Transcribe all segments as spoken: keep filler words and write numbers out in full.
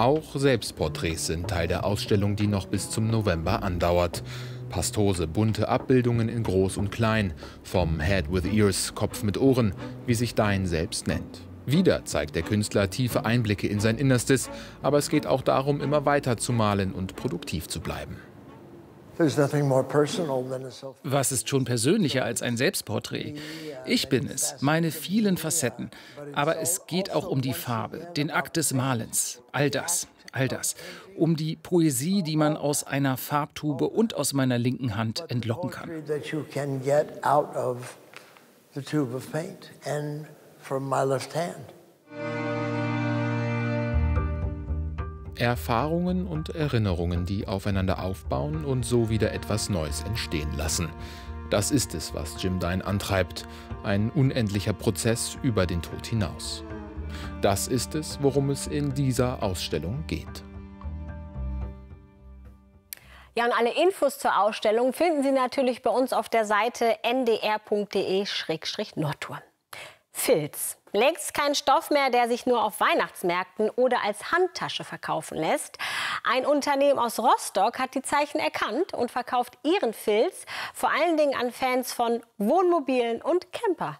Auch Selbstporträts sind Teil der Ausstellung, die noch bis zum November andauert. Pastose bunte Abbildungen in Groß und Klein, vom Head with Ears, Kopf mit Ohren, wie sich Dine selbst nennt. Wieder zeigt der Künstler tiefe Einblicke in sein Innerstes, aber es geht auch darum, immer weiter zu malen und produktiv zu bleiben. Was ist schon persönlicher als ein Selbstporträt? Ich bin es, meine vielen Facetten. Aber es geht auch um die Farbe, den Akt des Malens, all das. All das. Um die Poesie, die man aus einer Farbtube und aus meiner linken Hand entlocken kann. Erfahrungen und Erinnerungen, die aufeinander aufbauen und so wieder etwas Neues entstehen lassen. Das ist es, was Jim Dine antreibt. Ein unendlicher Prozess über den Tod hinaus. Das ist es, worum es in dieser Ausstellung geht. Ja, und alle Infos zur Ausstellung finden Sie natürlich bei uns auf der Seite n d r punkt d e Schrägstrich Nordtour. Filz. Längst kein Stoff mehr, der sich nur auf Weihnachtsmärkten oder als Handtasche verkaufen lässt. Ein Unternehmen aus Rostock hat die Zeichen erkannt und verkauft ihren Filz vor allen Dingen an Fans von Wohnmobilen und Camper.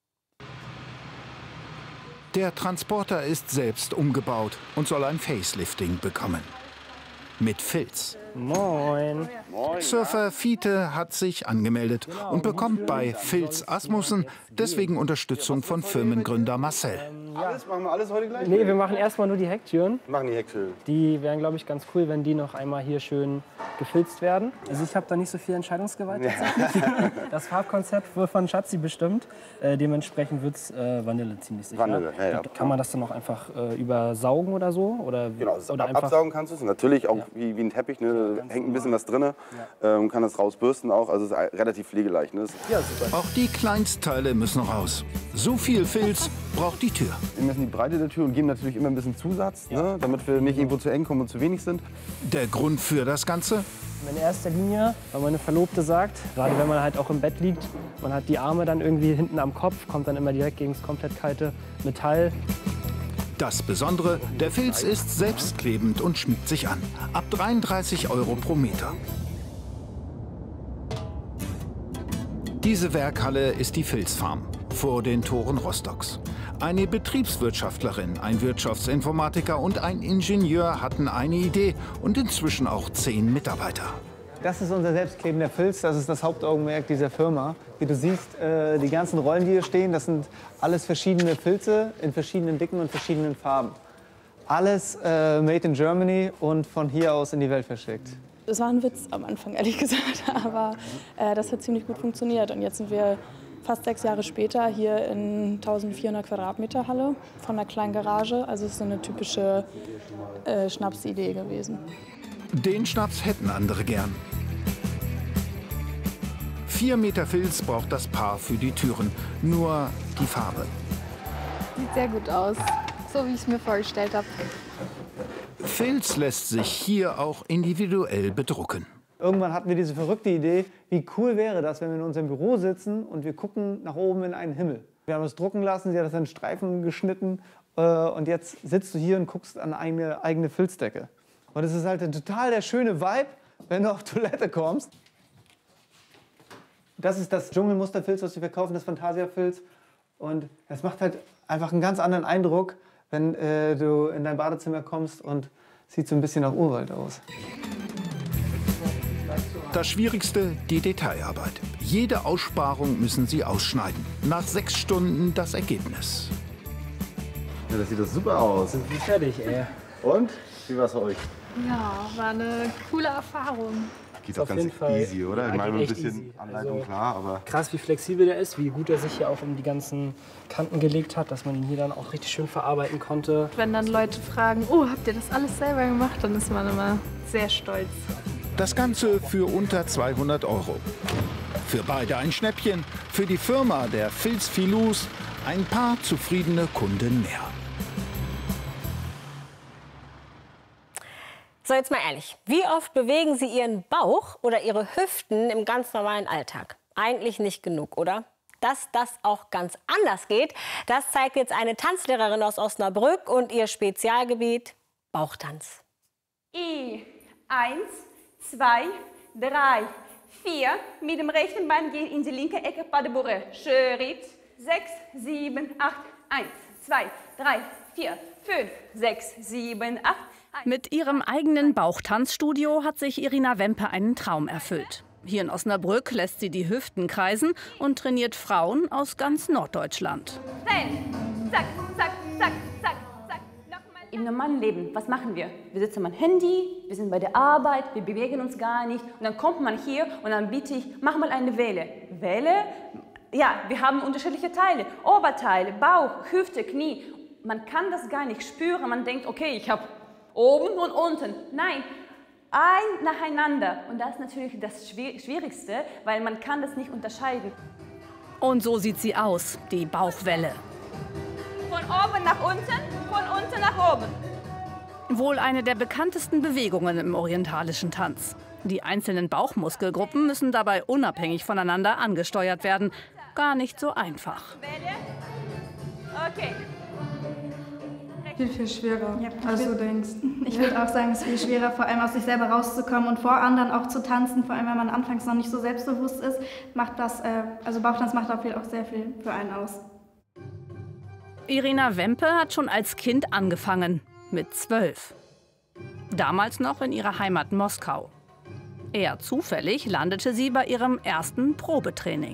Der Transporter ist selbst umgebaut und soll ein Facelifting bekommen. Mit Filz. Moin. Surfer Fiete hat sich angemeldet und bekommt bei Filz Asmussen deswegen Unterstützung von Firmengründer Marcel. Alles? Machen wir alles heute gleich? Nee, wir machen erstmal nur die Hecktüren. Wir machen die Hecktüren. Die wären, glaube ich, ganz cool, wenn die noch einmal hier schön gefilzt werden. Also ich habe da nicht so viel Entscheidungsgewalt tatsächlich. Das Farbkonzept wurde von Schatzi bestimmt. Äh, dementsprechend wird es äh, Vanille ziemlich sicher. Vanille, ja, ja. Kann man das dann auch einfach äh, übersaugen oder so? Oder, genau, oder ab, einfach absaugen kannst du es. Natürlich auch ja. wie, wie ein Teppich, ne? Da hängt ein bisschen was drin. Ja. Ähm, kann das rausbürsten auch. Also es ist relativ pflegeleicht. Ne? Ja, super. Auch die Kleinstteile müssen raus. So viel Filz braucht die Tür. Wir messen die Breite der Tür und geben natürlich immer ein bisschen Zusatz, ja. ne? Damit wir nicht irgendwo zu eng kommen und zu wenig sind. Der Grund für das Ganze? In erster Linie, weil meine Verlobte sagt, gerade wenn man halt auch im Bett liegt, man hat die Arme dann irgendwie hinten am Kopf, kommt dann immer direkt gegen das komplett kalte Metall. Das Besondere, der Filz ist selbstklebend und schmiegt sich an. Ab dreiunddreißig Euro pro Meter. Diese Werkhalle ist die Filzfarm vor den Toren Rostocks. Eine Betriebswirtschaftlerin, ein Wirtschaftsinformatiker und ein Ingenieur hatten eine Idee und inzwischen auch zehn Mitarbeiter. Das ist unser selbstklebender Filz, das ist das Hauptaugenmerk dieser Firma. Wie du siehst, äh, die ganzen Rollen, die hier stehen, das sind alles verschiedene Filze in verschiedenen Dicken und verschiedenen Farben. Alles äh, made in Germany und von hier aus in die Welt verschickt. Das war ein Witz am Anfang, ehrlich gesagt, aber äh, das hat ziemlich gut funktioniert. Und jetzt sind wir fast sechs Jahre später hier in eintausendvierhundert Quadratmeter Halle von einer kleinen Garage. Also es ist so eine typische äh, Schnapsidee gewesen. Den Schnaps hätten andere gern. Vier Meter Filz braucht das Paar für die Türen. Nur die Farbe. Sieht sehr gut aus, so wie ich es mir vorgestellt habe. Filz lässt sich hier auch individuell bedrucken. Irgendwann hatten wir diese verrückte Idee, wie cool wäre das, wenn wir in unserem Büro sitzen und wir gucken nach oben in einen Himmel. Wir haben es drucken lassen, sie hat das in Streifen geschnitten äh, und jetzt sitzt du hier und guckst an eine eigene Filzdecke. Und es ist halt ein total der schöne Vibe, wenn du auf Toilette kommst. Das ist das Dschungelmusterfilz, was wir verkaufen, das Fantasia-Filz. Und das macht halt einfach einen ganz anderen Eindruck, wenn äh, du in dein Badezimmer kommst und sieht so ein bisschen nach Urwald aus. Das Schwierigste, die Detailarbeit. Jede Aussparung müssen sie ausschneiden. Nach sechs Stunden das Ergebnis. Ja, das sieht doch super aus. Sind wir fertig, ey. Und? Wie war's für euch? Ja, war eine coole Erfahrung. Geht auch ganz easy, oder? Ja, ich meine, ein bisschen easy. Anleitung, also, klar, aber... Krass, wie flexibel der ist, wie gut er sich hier auch um die ganzen Kanten gelegt hat, dass man ihn hier dann auch richtig schön verarbeiten konnte. Wenn dann Leute fragen, oh, habt ihr das alles selber gemacht, dann ist man immer sehr stolz. Das Ganze für unter zweihundert Euro. Für beide ein Schnäppchen, für die Firma der Filz Filus ein paar zufriedene Kunden mehr. So, jetzt mal ehrlich, wie oft bewegen Sie Ihren Bauch oder Ihre Hüften im ganz normalen Alltag? Eigentlich nicht genug, oder? Dass das auch ganz anders geht, das zeigt jetzt eine Tanzlehrerin aus Osnabrück und ihr Spezialgebiet Bauchtanz. I, eins, zwei, drei, vier. Mit dem rechten Bein gehen in die linke Ecke, pas de bourrée. Schritt, sechs, sieben, acht, eins, zwei, drei, vier, fünf, sechs, sieben, acht. Mit ihrem eigenen Bauchtanzstudio hat sich Irina Wempe einen Traum erfüllt. Hier in Osnabrück lässt sie die Hüften kreisen und trainiert Frauen aus ganz Norddeutschland. Zack, zack, zack, zack, zack. Im normalen Leben, was machen wir? Wir sitzen am Handy, wir sind bei der Arbeit, wir bewegen uns gar nicht. Und dann kommt man hier und dann biete ich, mach mal eine Welle. Welle? Ja, wir haben unterschiedliche Teile. Oberteile, Bauch, Hüfte, Knie. Man kann das gar nicht spüren. Man denkt, okay, ich habe oben und unten. Nein, ein nacheinander. Und das ist natürlich das Schwierigste, weil man kann das nicht unterscheiden. Und so sieht sie aus, die Bauchwelle. Von oben nach unten, von unten nach oben. Wohl eine der bekanntesten Bewegungen im orientalischen Tanz. Die einzelnen Bauchmuskelgruppen müssen dabei unabhängig voneinander angesteuert werden. Gar nicht so einfach. Okay. Viel, viel schwerer, ja, als du denkst. Ich würde auch sagen, es ist viel schwerer, vor allem aus sich selber rauszukommen und vor anderen auch zu tanzen. Vor allem, wenn man anfangs noch nicht so selbstbewusst ist, macht das, äh, also Bauchtanz macht auch, viel, auch sehr viel für einen aus. Irina Wempe hat schon als Kind angefangen, mit zwölf. Damals noch in ihrer Heimat Moskau. Eher zufällig landete sie bei ihrem ersten Probetraining.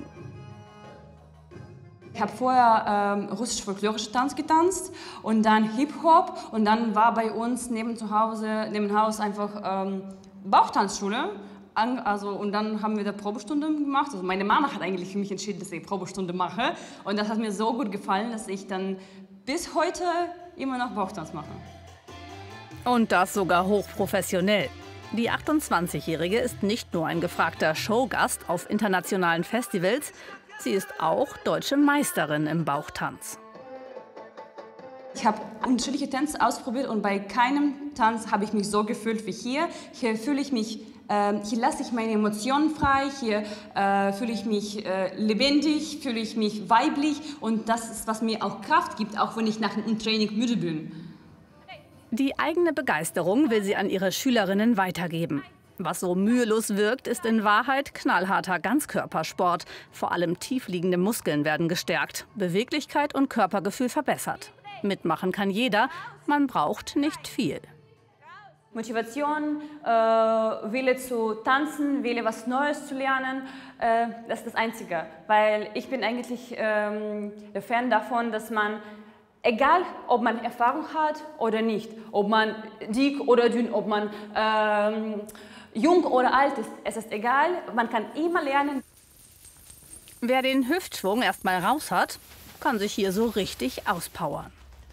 Ich habe vorher ähm, russisch-folklorischen Tanz getanzt und dann Hip-Hop und dann war bei uns neben zu Hause, neben Haus einfach ähm, Bauchtanzschule. An, also, und dann haben wir da Probestunde gemacht. Also meine Mama hat eigentlich für mich entschieden, dass ich Probestunde mache. Und das hat mir so gut gefallen, dass ich dann bis heute immer noch Bauchtanz mache. Und das sogar hochprofessionell. Die achtundzwanzigjährige ist nicht nur ein gefragter Showgast auf internationalen Festivals, sie ist auch deutsche Meisterin im Bauchtanz. Ich habe unterschiedliche Tänze ausprobiert und bei keinem Tanz habe ich mich so gefühlt wie hier. Hier fühle ich mich, äh, hier lasse ich meine Emotionen frei, hier äh, fühle ich mich äh, lebendig, fühle ich mich weiblich und das ist, was mir auch Kraft gibt, auch wenn ich nach einem Training müde bin. Die eigene Begeisterung will sie an ihre Schülerinnen weitergeben. Was so mühelos wirkt, ist in Wahrheit knallharter Ganzkörpersport. Vor allem tiefliegende Muskeln werden gestärkt, Beweglichkeit und Körpergefühl verbessert. Mitmachen kann jeder, man braucht nicht viel. Motivation, äh, Wille zu tanzen, Wille was Neues zu lernen, äh, das ist das Einzige. Weil ich bin eigentlich ähm, der Fan davon, dass man, egal ob man Erfahrung hat oder nicht, ob man dick oder dünn, ob man ähm, jung oder alt ist, es ist egal, man kann immer lernen. Wer den Hüftschwung erst mal raus hat, kann sich hier so richtig auspowern.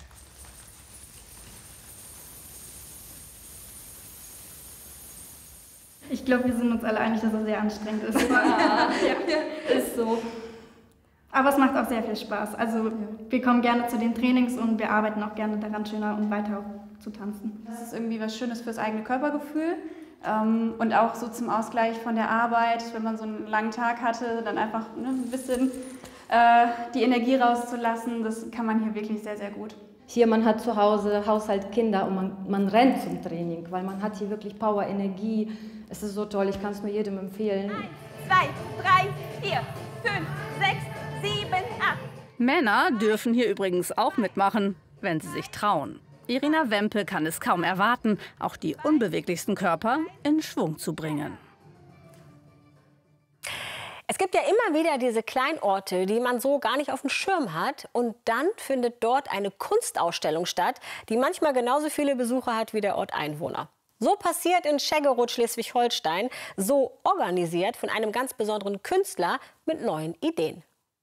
Ich glaube, wir sind uns alle einig, dass es sehr anstrengend ist. Ja, ja, ist so. Aber es macht auch sehr viel Spaß. Also wir kommen gerne zu den Trainings und wir arbeiten auch gerne daran, schöner und weiter zu tanzen. Das ist irgendwie was Schönes fürs eigene Körpergefühl ähm, und auch so zum Ausgleich von der Arbeit, wenn man so einen langen Tag hatte, dann einfach ne, ein bisschen äh, die Energie rauszulassen. Das kann man hier wirklich sehr, sehr gut. Hier, man hat zu Hause Haushalt, Kinder und man, man rennt zum Training, weil man hat hier wirklich Power, Energie. Es ist so toll, ich kann es nur jedem empfehlen. Eins, zwei, drei, vier, fünf, sechs, sieben, acht. Männer dürfen hier übrigens auch mitmachen, wenn sie sich trauen. Irina Wempe kann es kaum erwarten, auch die unbeweglichsten Körper in Schwung zu bringen. Es gibt ja immer wieder diese Kleinorte, die man so gar nicht auf dem Schirm hat. Und dann findet dort eine Kunstausstellung statt, die manchmal genauso viele Besucher hat wie der Ort Einwohner. So passiert in Scheggeroth, Schleswig-Holstein, so organisiert von einem ganz besonderen Künstler mit neuen Ideen.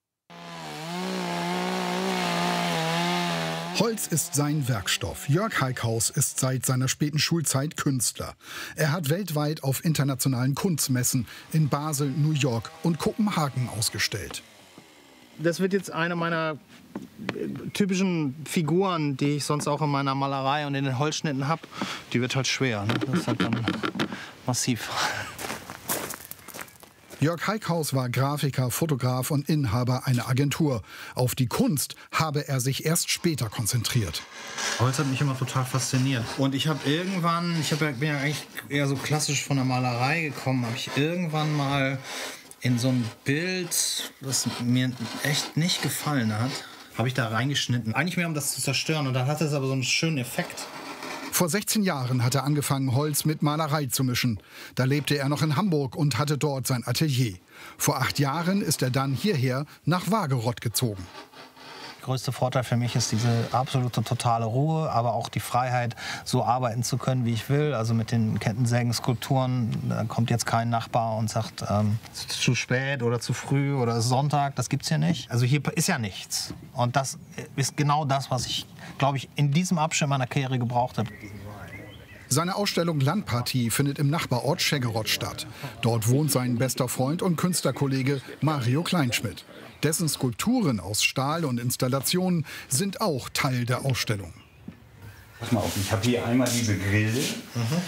Holz ist sein Werkstoff. Jörg Heikhaus ist seit seiner späten Schulzeit Künstler. Er hat weltweit auf internationalen Kunstmessen in Basel, New York und Kopenhagen ausgestellt. Das wird jetzt eine meiner typischen Figuren, die ich sonst auch in meiner Malerei und in den Holzschnitten habe. Die wird halt schwer, ne? Das ist halt dann massiv. Jörg Heikhaus war Grafiker, Fotograf und Inhaber einer Agentur. Auf die Kunst habe er sich erst später konzentriert. Holz hat mich immer total fasziniert. Und ich habe irgendwann, ich hab ja, bin ja eigentlich eher so klassisch von der Malerei gekommen, habe ich irgendwann mal in so ein Bild, das mir echt nicht gefallen hat, habe ich da reingeschnitten. Eigentlich mehr, um das zu zerstören. Und dann hatte es aber so einen schönen Effekt. Vor sechzehn Jahren hat er angefangen, Holz mit Malerei zu mischen. Da lebte er noch in Hamburg und hatte dort sein Atelier. Vor acht Jahren ist er dann hierher nach Wagerott gezogen. Der größte Vorteil für mich ist diese absolute totale Ruhe, aber auch die Freiheit, so arbeiten zu können, wie ich will. Also mit den Kettensägen-Skulpturen, da kommt jetzt kein Nachbar und sagt, ähm, es ist zu spät oder zu früh oder es ist Sonntag. Das gibt's hier nicht. Also hier ist ja nichts. Und das ist genau das, was ich, glaube ich, in diesem Abschnitt meiner Karriere gebraucht habe. Seine Ausstellung Landpartie findet im Nachbarort Scheggerott statt. Dort wohnt sein bester Freund und Künstlerkollege Mario Kleinschmidt. Dessen Skulpturen aus Stahl und Installationen sind auch Teil der Ausstellung. Pass mal auf, ich habe hier einmal diese Grille. Mhm.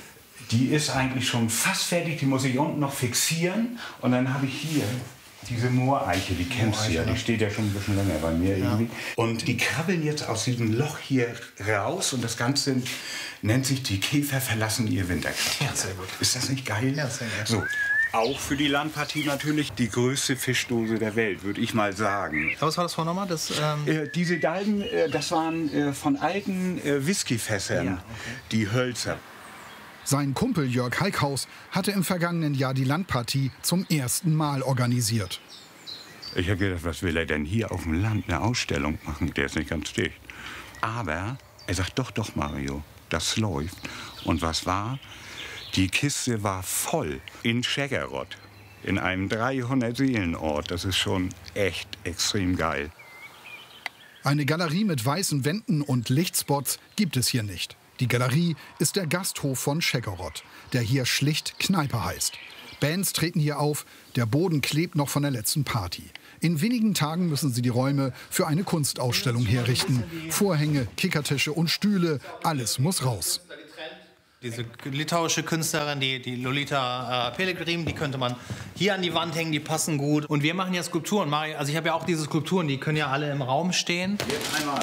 Die ist eigentlich schon fast fertig, die muss ich unten noch fixieren. Und dann habe ich hier diese Mooreiche, die kennst du ja, die steht ja schon ein bisschen länger bei mir ja. irgendwie. Und die krabbeln jetzt aus diesem Loch hier raus und das Ganze nennt sich "Die Käfer verlassen ihr Winterkraft". Ja, sehr gut. Ist das nicht geil? Ja, sehr geil. So. Auch für die Landpartie natürlich die größte Fischdose der Welt, würde ich mal sagen. Was war das vorhin nochmal? Das, ähm äh, diese Dalben, äh, das waren äh, von alten äh, Whiskyfässern, ja, okay. Die Hölzer. Sein Kumpel Jörg Heikhaus hatte im vergangenen Jahr die Landpartie zum ersten Mal organisiert. Ich habe gedacht, was will er denn hier auf dem Land eine Ausstellung machen? Der ist nicht ganz dicht. Aber er sagt, doch, doch, Mario, das läuft. Und was war? Die Kiste war voll in Scheggerott, in einem dreihundert-Seelen-Ort. Das ist schon echt extrem geil. Eine Galerie mit weißen Wänden und Lichtspots gibt es hier nicht. Die Galerie ist der Gasthof von Scheggerott, der hier schlicht Kneipe heißt. Bands treten hier auf, der Boden klebt noch von der letzten Party. In wenigen Tagen müssen sie die Räume für eine Kunstausstellung herrichten. Vorhänge, Kickertische und Stühle, alles muss raus. Diese litauische Künstlerin, die, die Lolita äh, Pellegrim, die könnte man hier an die Wand hängen, die passen gut. Und wir machen ja Skulpturen. Also ich habe ja auch diese Skulpturen, die können ja alle im Raum stehen. Jetzt einmal.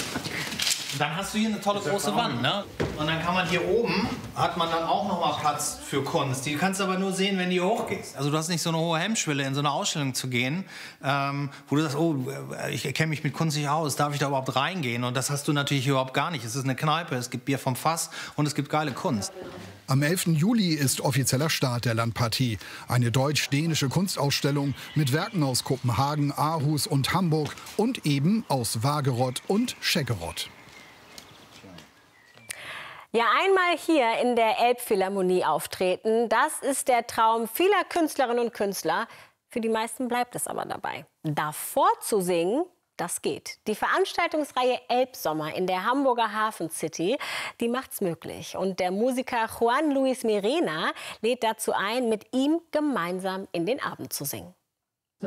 Dann hast du hier eine tolle große Wand, ne? Und dann kann man hier oben, hat man dann auch noch mal Platz für Kunst. Die kannst du aber nur sehen, wenn du hochgehst. Also du hast nicht so eine hohe Hemmschwelle, in so eine Ausstellung zu gehen, ähm, wo du sagst, oh, ich kenne mich mit Kunst nicht aus, darf ich da überhaupt reingehen? Und das hast du natürlich überhaupt gar nicht. Es ist eine Kneipe, es gibt Bier vom Fass und es gibt geile Kunst. Am elften Juli ist offizieller Start der Landpartie. Eine deutsch-dänische Kunstausstellung mit Werken aus Kopenhagen, Aarhus und Hamburg und eben aus Wagerott und Scheggerott. Ja, einmal hier in der Elbphilharmonie auftreten, das ist der Traum vieler Künstlerinnen und Künstler. Für die meisten bleibt es aber dabei. Davor zu singen, das geht. Die Veranstaltungsreihe Elbsommer in der Hamburger Hafen City, die macht's möglich. Und der Musiker Juan Luis Mirena lädt dazu ein, mit ihm gemeinsam in den Abend zu singen.